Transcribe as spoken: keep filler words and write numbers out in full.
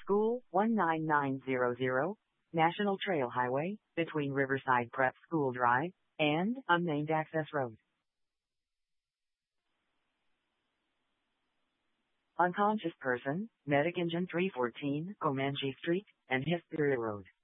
School one nine nine zero zero, National Trail Highway, between Riverside Prep School Drive and Unnamed Access Road. Unconscious person, Medic Engine three fourteen, Comanche Street and Hesperia Road.